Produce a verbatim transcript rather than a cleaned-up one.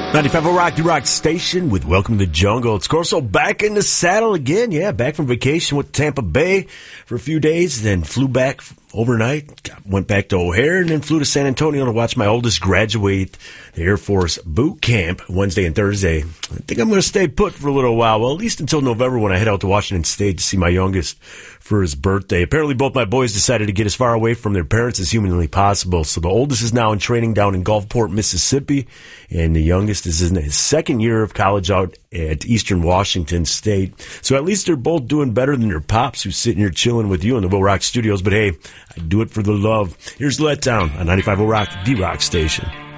ninety-five point oh Rock, the Rock Station with Welcome to the Jungle. It's Corso back in the saddle again. Yeah, back from vacation with Tampa Bay for a few days, then flew back overnight, went back to O'Hare, and then flew to San Antonio to watch my oldest graduate the Air Force boot camp Wednesday and Thursday. I think I'm going to stay put for a little while, well, at least until November when I head out to Washington State to see my youngest for his birthday. Apparently both my boys decided to get as far away from their parents as humanly possible, so the oldest is now in training down in Gulfport, Mississippi, and the youngest is in his second year of college out at Eastern Washington State. So at least they're both doing better than their pops who's sitting here chilling with you in the Will Rock Studios, but hey, I do it for the love. Here's Let Down on ninety-five point oh Rock, the Rock Station.